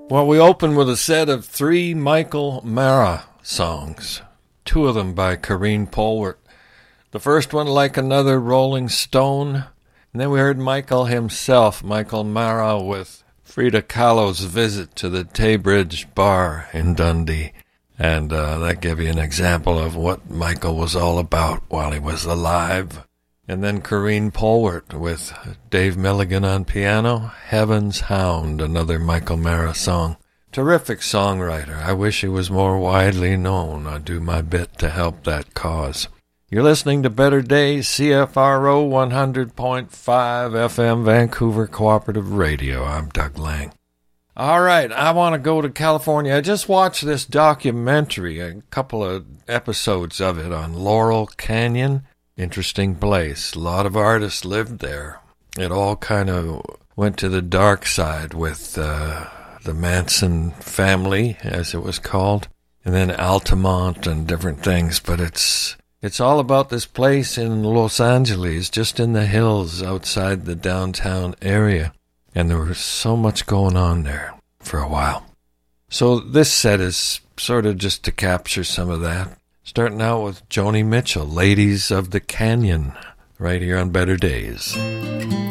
Well, we open with a set of 3 Michael Mara songs, 2 of them by Corinne Polwart. The first one, Like Another Rolling Stone, and then we heard Michael himself, Michael Mara, with Frida Kahlo's Visit to the Taybridge Bar in Dundee. And that gave you an example of what Michael was all about while he was alive. And then Corinne Polwart with Dave Milligan on piano, Heaven's Hound, another Michael Mara song. Terrific songwriter. I wish he was more widely known. I do my bit to help that cause. You're listening to Better Days, CFRO 100.5 FM, Vancouver Cooperative Radio. I'm Doug Lang. All right, I want to go to California. I just watched this documentary, a couple of episodes of it on Laurel Canyon. Interesting place. A lot of artists lived there. It all kind of went to the dark side with the Manson family, as it was called, and then Altamont and different things. But it's all about this place in Los Angeles, just in the hills outside the downtown area. And there was so much going on there for a while. So this set is sort of just to capture some of that. Starting out with Joni Mitchell, Ladies of the Canyon, right here on Better Days.